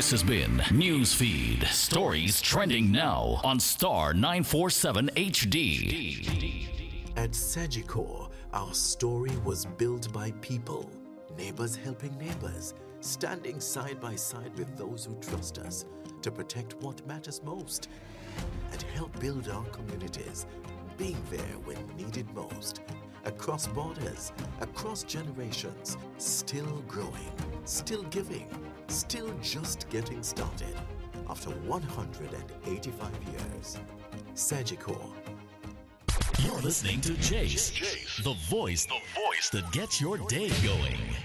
This has been Newsfeed, stories trending now on Star 947 HD. At Sagicor, our story was built by people, neighbors helping neighbors, standing side by side with those who trust us to protect what matters most and help build our communities, being there when needed most. Across borders, across generations, still growing, still giving, still just getting started. After 185 years, Sagicor. You're listening to Jace, the voice that gets your day going.